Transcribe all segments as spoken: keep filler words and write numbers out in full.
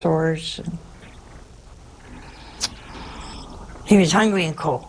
sores. He was hungry and cold.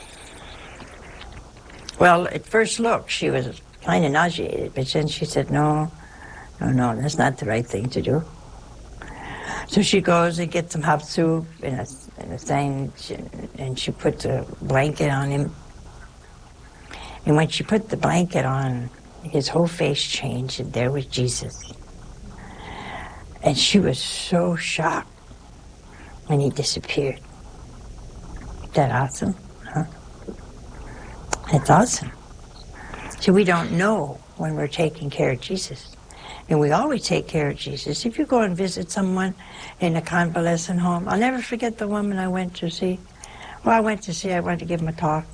Well, at first look, she was kind of nauseated, but then she said, no, no, no, that's not the right thing to do. So she goes and gets some hot soup and a, and a thing, and she puts a blanket on him. And when she put the blanket on, his whole face changed, and there was Jesus. And she was so shocked when he disappeared. Isn't that awesome? Huh? That's awesome. So we don't know when we're taking care of Jesus. And we always take care of Jesus. If you go and visit someone in a convalescent home, I'll never forget the woman I went to see. Well, I went to see, I went to give him a talk.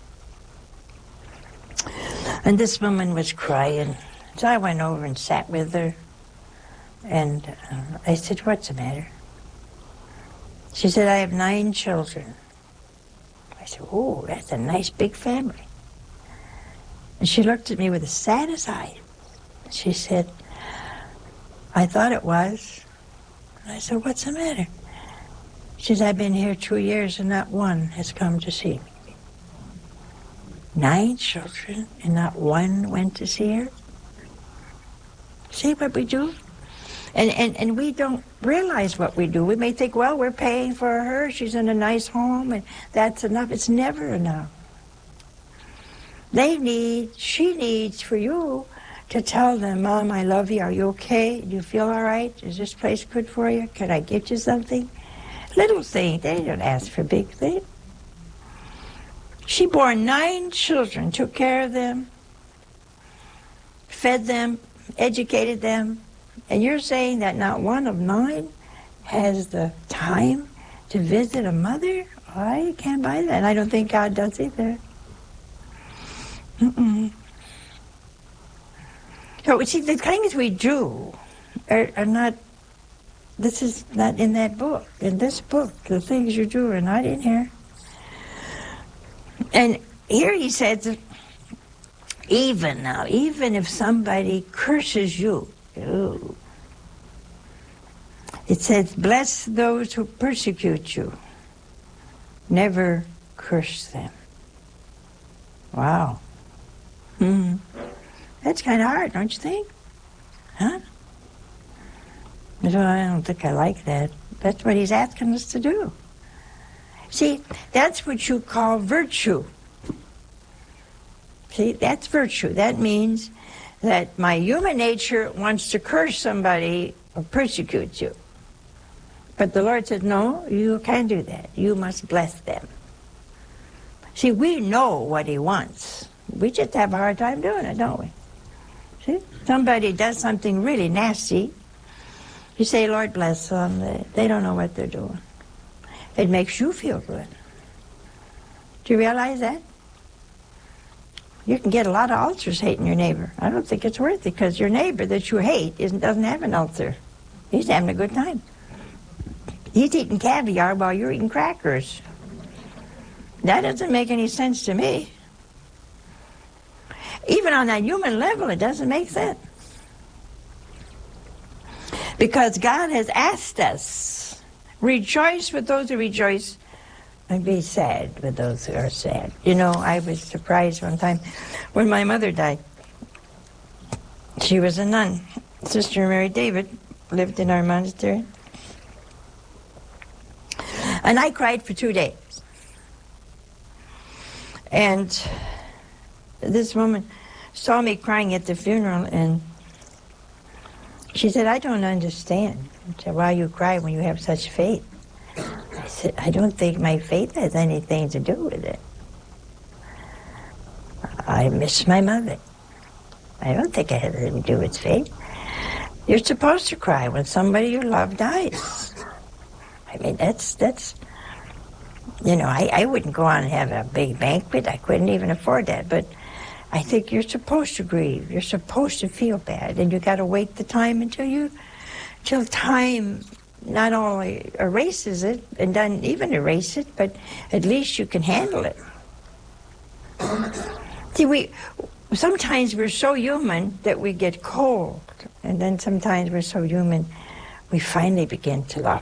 And this woman was crying. So I went over and sat with her. And uh, I said, what's the matter? She said, I have nine children. I said, oh, that's a nice big family. And she looked at me with the saddest eyes. She said, I thought it was. And I said, what's the matter? She said, I've been here two years and not one has come to see me. Nine children and not one went to see her? See what we do? And, and, and we don't realize what we do. We may think, well, we're paying for her, she's in a nice home, and that's enough. It's never enough. They need, she needs for you to tell them, Mom, I love you, are you okay? Do you feel all right? Is this place good for you? Can I get you something? Little things, they don't ask for big things. She bore nine children, took care of them, fed them, educated them, and you're saying that not one of nine has the time to visit a mother? I can't buy that. And I don't think God does either. Mm-mm. So, see, the things we do are, are not, this is not in that book. In this book, the things you do are not in here. And here he says, even now, even if somebody curses you, ooh, it says, bless those who persecute you. Never curse them. Wow. Hmm. That's kind of hard, don't you think? Huh? So I don't think I like that. That's what he's asking us to do. See, that's what you call virtue. See, that's virtue. That means that my human nature wants to curse somebody or persecute you. But the Lord said, no, you can't do that. You must bless them. See, we know what he wants. We just have a hard time doing it, don't we? See, somebody does something really nasty. You say, Lord bless them. They, they don't know what they're doing. It makes you feel good. Do you realize that? You can get a lot of ulcers hating your neighbor. I don't think it's worth it, because your neighbor that you hate isn't, doesn't have an ulcer. He's having a good time. He's eating caviar while you're eating crackers. That doesn't make any sense to me. Even on that human level, it doesn't make sense. Because God has asked us, rejoice with those who rejoice, and be sad with those who are sad. You know, I was surprised one time when my mother died. She was a nun. Sister Mary David lived in our monastery. And I cried for two days. And this woman saw me crying at the funeral, and she said, I don't understand. I said, why you cry when you have such faith? I said, I don't think my faith has anything to do with it. I miss my mother. I don't think it has anything to do with faith. You're supposed to cry when somebody you love dies. I mean, that's, that's you know, I, I wouldn't go on and have a big banquet. I couldn't even afford that. But I think you're supposed to grieve. You're supposed to feel bad. And you got to wait the time until you, till time not only erases it and doesn't even erase it, but at least you can handle it. See, we, sometimes we're so human that we get cold. And then sometimes we're so human we finally began to love.